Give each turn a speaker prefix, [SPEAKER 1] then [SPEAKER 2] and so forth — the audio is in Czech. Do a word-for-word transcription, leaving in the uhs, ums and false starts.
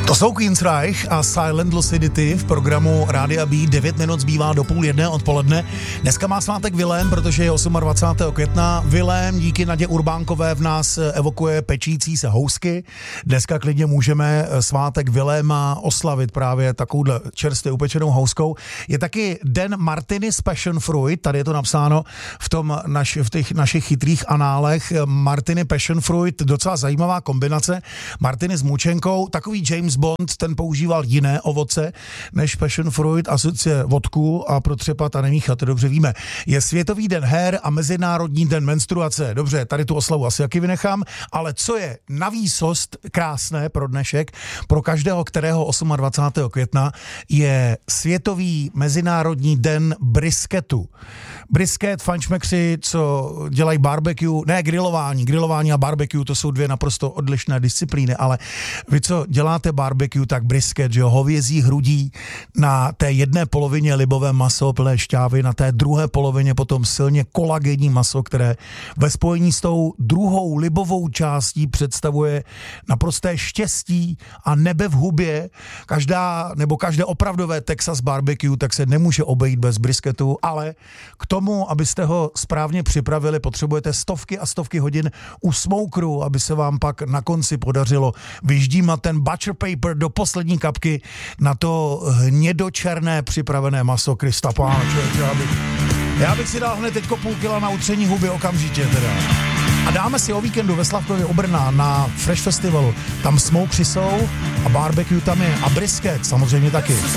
[SPEAKER 1] To jsou Queensryche a Silent Lucidity v programu Rádia B. devět minut zbývá do půl jedné odpoledne. Dneska má svátek Vilém, protože je dvacátého osmého května. Vilém díky Nadě Urbánkové v nás evokuje pečící se housky. Dneska klidně můžeme svátek Viléma oslavit právě takovouhle čerstvě upečenou houskou. Je taky den Martinis Passion Fruit, tady je to napsáno v, tom naš, v těch našich chytrých análech. Martini Passion Fruit, docela zajímavá kombinace. Martini s mučenkou, takový James Bond, ten používal jiné ovoce než passion fruit, asociuje vodku a protřepat a nemíchat, to dobře víme. Je Světový den her a Mezinárodní den menstruace. Dobře, tady tu oslavu asi jaký vynechám, ale co je na výsost krásné pro dnešek, pro každého, kterého dvacátého osmého května, je Světový Mezinárodní den brisketu. Brisket, fančmekři, co dělají barbecue, ne grilování, grilování a barbecue, to jsou dvě naprosto odlišné disciplíny, ale vy, co děláte barbecue, tak brisket, že jo, hovězí hrudí, na té jedné polovině libové maso plné šťávy, na té druhé polovině potom silně kolagenní maso, které ve spojení s tou druhou libovou částí představuje naprosté štěstí a nebe v hubě. Každá, nebo každé opravdové Texas barbecue, tak se nemůže obejít bez brisketu, ale k tomu, abyste ho správně připravili, potřebujete stovky a stovky hodin u smokeru, aby se vám pak na konci podařilo vyždímat ten butcher paper do poslední kapky na to hnědočerné připravené maso. Krista pána, člověk, já bych, já bych si dal hned teďko půl kila na utření huby okamžitě teda. A dáme si o víkendu ve Slavkově u Brna na Fresh Festivalu. Tam smokeři jsou a barbecue tam je a brisket samozřejmě taky.